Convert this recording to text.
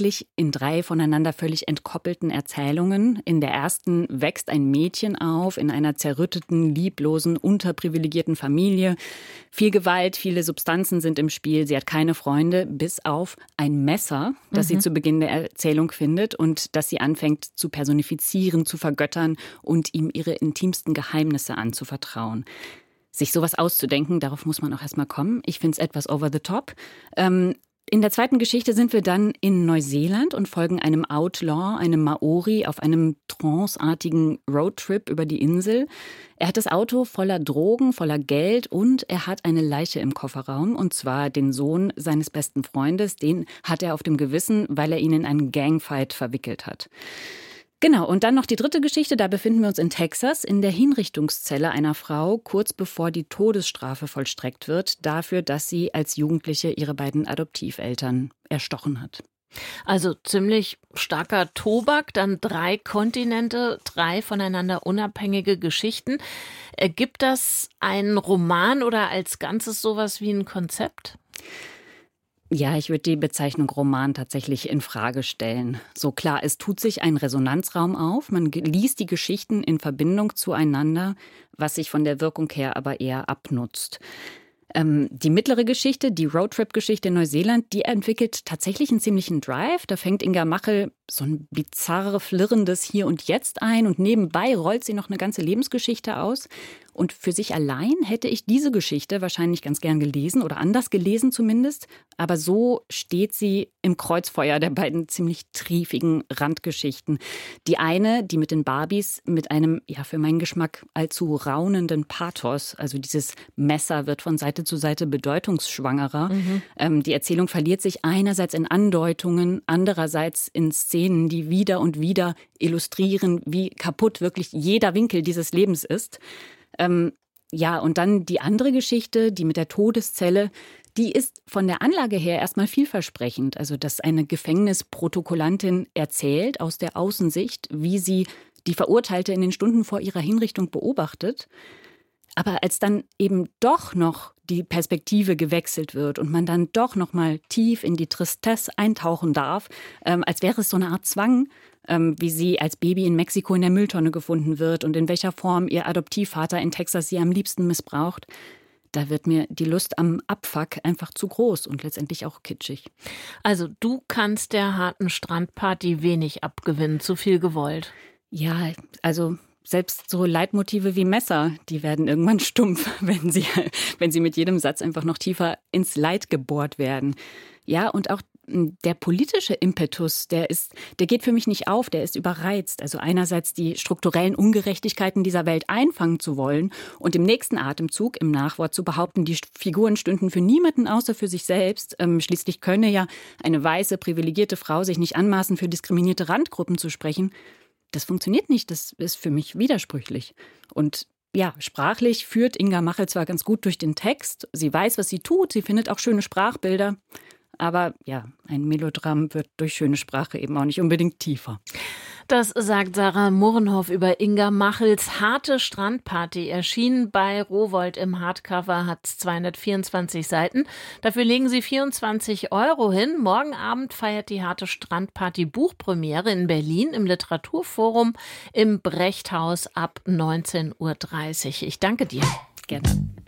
eigentlich in 3 voneinander völlig entkoppelten Erzählungen. In der ersten wächst ein Mädchen auf in einer zerrütteten, lieblosen, unterprivilegierten Familie. Viel Gewalt, viele Substanzen sind im Spiel. Sie hat keine Freunde, bis auf ein Messer, das sie zu Beginn der Erzählung findet und das sie anfängt zu personifizieren, zu vergöttern und ihm ihre intimsten Geheimnisse anzuvertrauen. Sich sowas auszudenken, darauf muss man auch erstmal kommen. Ich finde es etwas over the top. In der zweiten Geschichte sind wir dann in Neuseeland und folgen einem Outlaw, einem Maori, auf einem tranceartigen Roadtrip über die Insel. Er hat das Auto voller Drogen, voller Geld und er hat eine Leiche im Kofferraum, und zwar den Sohn seines besten Freundes. Den hat er auf dem Gewissen, weil er ihn in einen Gangfight verwickelt hat. Genau, und dann noch die dritte Geschichte, da befinden wir uns in Texas, in der Hinrichtungszelle einer Frau, kurz bevor die Todesstrafe vollstreckt wird, dafür, dass sie als Jugendliche ihre beiden Adoptiveltern erstochen hat. Also ziemlich starker Tobak, dann 3 Kontinente, 3 voneinander unabhängige Geschichten. Ergibt das einen Roman oder als Ganzes sowas wie ein Konzept? Ja, ich würde die Bezeichnung Roman tatsächlich in Frage stellen. So klar, es tut sich ein Resonanzraum auf. Man liest die Geschichten in Verbindung zueinander, was sich von der Wirkung her aber eher abnutzt. Die mittlere Geschichte, die Roadtrip-Geschichte in Neuseeland, die entwickelt tatsächlich einen ziemlichen Drive. Da fängt Inga Machel so ein bizarre, flirrendes Hier und Jetzt ein und nebenbei rollt sie noch eine ganze Lebensgeschichte aus. Und für sich allein hätte ich diese Geschichte wahrscheinlich ganz gern gelesen oder anders gelesen zumindest. Aber so steht sie im Kreuzfeuer der beiden ziemlich triefigen Randgeschichten. Die eine, die mit den Barbies, mit einem, ja, für meinen Geschmack allzu raunenden Pathos. Also dieses Messer wird von Seite zu Seite bedeutungsschwangerer. Die Erzählung verliert sich einerseits in Andeutungen, andererseits in Szenen, die wieder und wieder illustrieren, wie kaputt wirklich jeder Winkel dieses Lebens ist. Ja, und dann die andere Geschichte, die mit der Todeszelle, die ist von der Anlage her erstmal vielversprechend. Also, dass eine Gefängnisprotokollantin erzählt aus der Außensicht, wie sie die Verurteilte in den Stunden vor ihrer Hinrichtung beobachtet. Aber als dann eben doch noch die Perspektive gewechselt wird und man dann doch noch mal tief in die Tristesse eintauchen darf, als wäre es so eine Art Zwang, wie sie als Baby in Mexiko in der Mülltonne gefunden wird und in welcher Form ihr Adoptivvater in Texas sie am liebsten missbraucht, da wird mir die Lust am Abfuck einfach zu groß und letztendlich auch kitschig. Also du kannst der harten Strandparty wenig abgewinnen, zu viel gewollt. Ja, also selbst so Leitmotive wie Messer, die werden irgendwann stumpf, wenn sie mit jedem Satz einfach noch tiefer ins Leid gebohrt werden. Ja, und auch der politische Impetus, der geht für mich nicht auf, der ist überreizt. Also einerseits die strukturellen Ungerechtigkeiten dieser Welt einfangen zu wollen und im nächsten Atemzug, im Nachwort zu behaupten, die Figuren stünden für niemanden außer für sich selbst. Schließlich könne ja eine weiße, privilegierte Frau sich nicht anmaßen, für diskriminierte Randgruppen zu sprechen. Das funktioniert nicht, das ist für mich widersprüchlich. Und ja, sprachlich führt Inga Machel zwar ganz gut durch den Text, sie weiß, was sie tut, sie findet auch schöne Sprachbilder, aber ja, ein Melodram wird durch schöne Sprache eben auch nicht unbedingt tiefer. Das sagt Sarah Murrenhoff über Inga Machels Harte Strandparty. Erschienen bei Rowohlt im Hardcover, hat 224 Seiten. Dafür legen Sie 24 € hin. Morgen Abend feiert die Harte Strandparty Buchpremiere in Berlin im Literaturforum im Brechthaus ab 19:30 Uhr. Ich danke dir. Gerne.